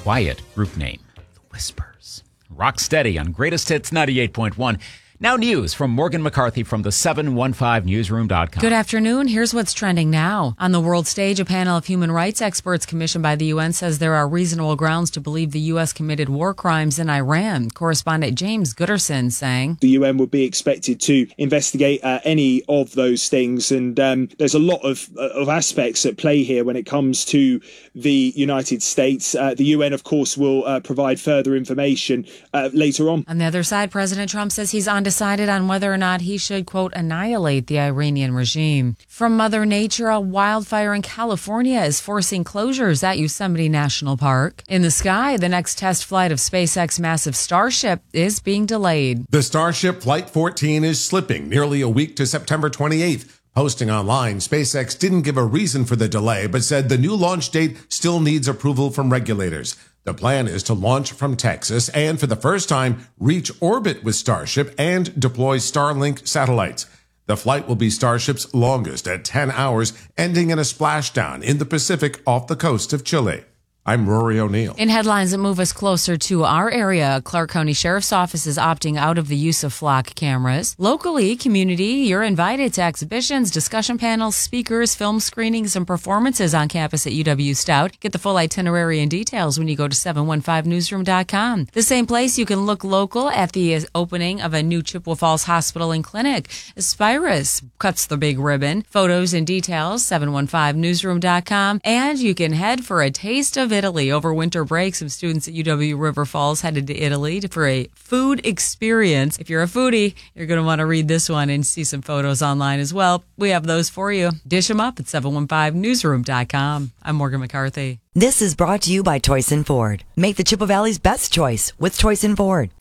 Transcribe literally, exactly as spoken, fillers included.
quiet group name, The Whispers. Rock steady on Greatest Hits ninety-eight point one. Now news from Morgan McCarthy from the seven one five newsroom dot com. Good afternoon. Here's what's trending now. On the world stage, a panel of human rights experts commissioned by the U N says there are reasonable grounds to believe the U S committed war crimes in Iran. Correspondent James Gooderson saying the U N would be expected to investigate uh, any of those things. And um, there's a lot of, uh, of aspects at play here when it comes to the United States. Uh, the U N, of course, will uh, provide further information uh, later on. On the other side, President Trump says he's on decided on whether or not he should, quote, annihilate the Iranian regime. From Mother Nature, a wildfire in California is forcing closures at Yosemite National Park. In the sky, the next test flight of SpaceX massive Starship is being delayed. The Starship Flight fourteen is slipping nearly a week to September twenty-eighth. Posting online, SpaceX didn't give a reason for the delay, but said the new launch date still needs approval from regulators. The plan is to launch from Texas and, for the first time, reach orbit with Starship and deploy Starlink satellites. The flight will be Starship's longest at ten hours, ending in a splashdown in the Pacific off the coast of Chile. I'm Rory O'Neill. In headlines that move us closer to our area, Clark County Sheriff's Office is opting out of the use of flock cameras. Locally, community, you're invited to exhibitions, discussion panels, speakers, film screenings, and performances on campus at U W Stout. Get the full itinerary and details when you go to seven one five newsroom dot com. The same place you can look local at the opening of a new Chippewa Falls Hospital and Clinic. Aspirus cuts the big ribbon. Photos and details, seven one five newsroom dot com. And you can head for a taste of Italy over winter break. Some students at U W River Falls headed to Italy for a food experience. If you're a foodie, you're going to want to read this one and see some photos online as well. We have those for you. Dish them up at seven one five newsroom dot com. I'm Morgan McCarthy. This is brought to you by Toyson Ford. Make the Chippewa Valley's best choice with Toyson Ford.